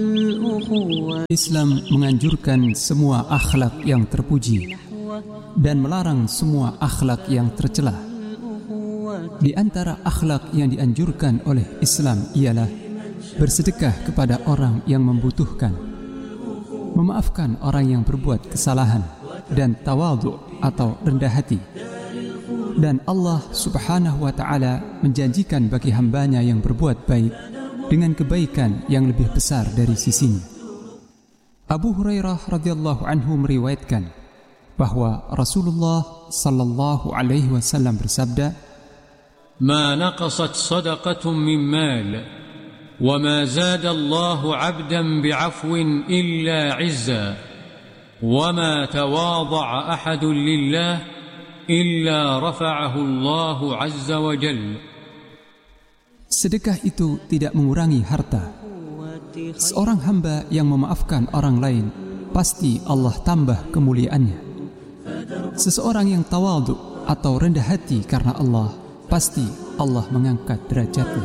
Islam menganjurkan semua akhlak yang terpuji dan melarang semua akhlak yang tercela. Di antara akhlak yang dianjurkan oleh Islam ialah bersedekah kepada orang yang membutuhkan, memaafkan orang yang berbuat kesalahan, dan tawadhu atau rendah hati. Dan Allah Subhanahu wa ta'ala menjanjikan bagi hambanya yang berbuat baik dengan kebaikan yang lebih besar dari sisinya. Abu Hurairah radhiyallahu anhu meriwayatkan bahwa Rasulullah sallallahu alaihi wasallam bersabda, "Ma naqasat sadaqatun min mal, wa ma zada Allahu 'abdan bi'afwin illa 'izza, wa ma tawadha'a ahadun lillah illa rafa'ahu Allahu 'azza wa jalla." Sedekah itu tidak mengurangi harta. Seorang hamba yang memaafkan orang lain, pasti Allah tambah kemuliaannya. Seseorang yang tawadhu atau rendah hati karena Allah, pasti Allah mengangkat derajatnya.